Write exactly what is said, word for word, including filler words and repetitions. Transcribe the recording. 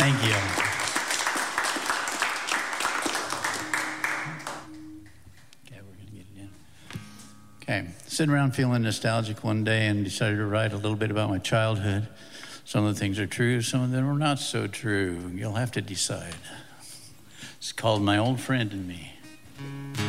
Thank you. Okay, we're going to get it in. Okay, sitting around feeling nostalgic one day and decided to write a little bit about my childhood. Some of the things are true, some of them are not so true. You'll have to decide. It's called My Old Friend and Me.